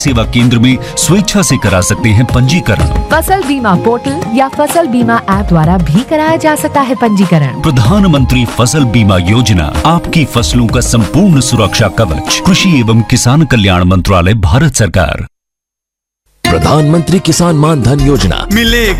सेवा केंद्र में स्वेच्छा से करा सकते हैं पंजीकरण। फसल बीमा पोर्टल या फसल बीमा ऐप द्वारा भी कराया जा सकता है पंजीकरण। प्रधानमंत्री फसल बीमा योजना, आपकी फसलों का संपूर्ण सुरक्षा कवच। कृषि एवं किसान कल्याण मंत्रालय, भारत सरकार। प्रधानमंत्री किसान मान धन योजना, मिलेगा